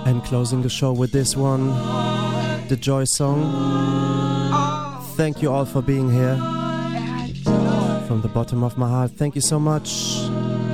And closing the show with this one, the Joy Song. Thank you all for being here. From the bottom of my heart, thank you so much.